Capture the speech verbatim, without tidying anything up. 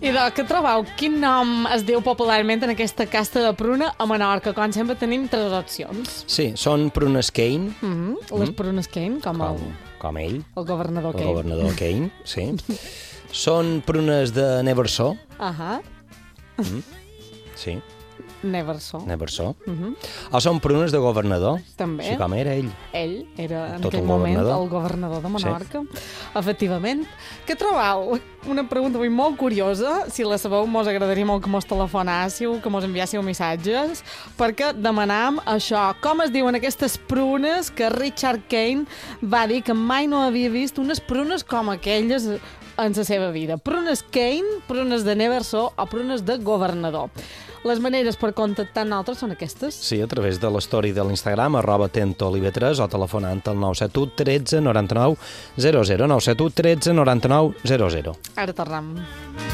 Idò, què trobeu? Quin nom es diu popularment en aquesta casta de pruna a Menorca? Com sempre tenim tres opcions. Sí, són prunes Kane. Mm -hmm. Les prunes Kane, com, Com, el, com ell, el governador el Kane. governador Kane, sí. Són prunes de Neverso. Ahà, Mm. Sí, Neverso. Neverso. Mm -hmm. O són prunes de governador. També. Sí, com era ell. Ell era en Tot aquell un moment governador. el governador de Menorca. Sí. Efectivament. Què trobeu? Una pregunta avui molt curiosa. Si la sabeu, mos agradaria molt que mos telefonássiu, que mos enviássiu missatges, perquè demanam això. Com es diuen aquestes prunes que Richard Kane va dir que mai no havia vist unes prunes com aquelles en la seva vida? Prunes Kane, prunes de Neverso o prunes de governador. Les maneres per contactar amb nosaltres són aquestes. Sí, a través de l'story de l'Instagram, arroba tentolive tres, o telefonant al nou set u tretze noranta-nou zero zero, nou set u tretze noranta-nou zero zero. Ara tornem.